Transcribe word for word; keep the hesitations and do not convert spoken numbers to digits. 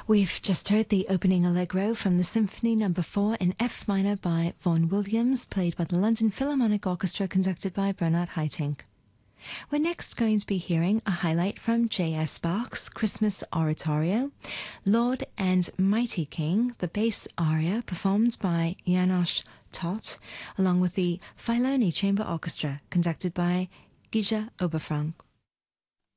We've just heard the opening allegro from the Symphony Number four in F minor by Vaughan Williams, played by the London Philharmonic Orchestra, conducted by Bernard Haitink. We're next going to be hearing a highlight from J S Bach's Christmas Oratorio, Lord and Mighty King, the bass aria performed by János Tóth, along with the Filoni Chamber Orchestra, conducted by György Oberfrank.